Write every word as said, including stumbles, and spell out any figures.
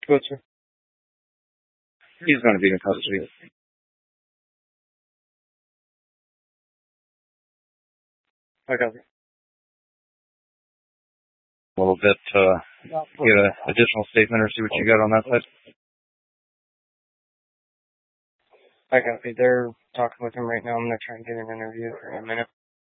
Good, sir. He's going to be in custody. I got it. A little bit, uh, get an additional statement or see what you got on that side. I got it. They're talking with him right now. I'm going to try and get an interview for a minute.